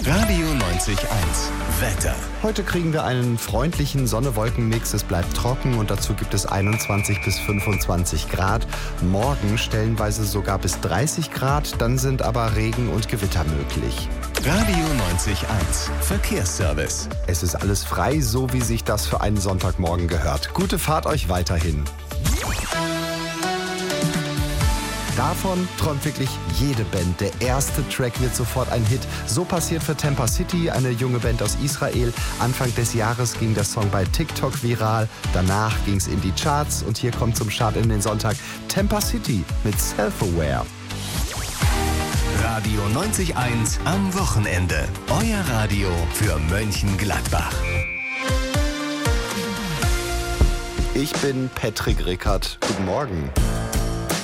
Radio 90.1 Wetter. Heute kriegen wir einen freundlichen Sonne-Wolken-Mix. Es bleibt trocken und dazu gibt es 21 bis 25 Grad. Morgen stellenweise sogar bis 30 Grad, dann sind aber Regen und Gewitter möglich. Radio 90.1 Verkehrsservice. Es ist alles frei, so wie sich das für einen Sonntagmorgen gehört. Gute Fahrt euch weiterhin. Davon träumt wirklich jede Band. Der erste Track wird sofort ein Hit. So passiert für Tempa City, eine junge Band aus Israel. Anfang des Jahres ging der Song bei TikTok viral. Danach ging es in die Charts und hier kommt zum Start in den Sonntag Tempa City mit Self-Aware. Radio 90.1 am Wochenende. Euer Radio für Mönchengladbach. Ich bin Patrick Rickert. Guten Morgen.